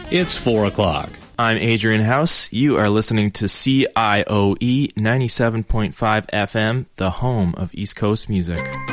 It's 4 o'clock. I'm Adrian House. You are listening to CIOE 97.5 FM, the home of East Coast music.